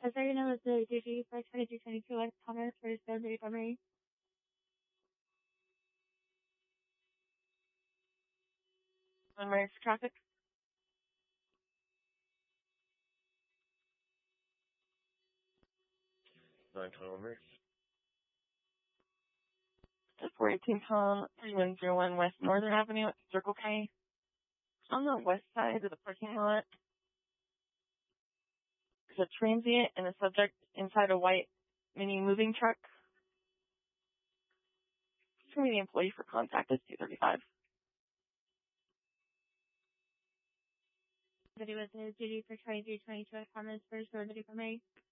As I know, it's the DG 52222 West Thomas for Surgery for me. Emergency traffic. 921 emergency. 418 Tom 3101 West Northern Avenue, Circle K. On the west side of the parking lot, there's a transient and a subject inside a white mini moving truck. It's going to be the employee for contact is 235. Video with the duty for 2322 Thomas for surgery for me.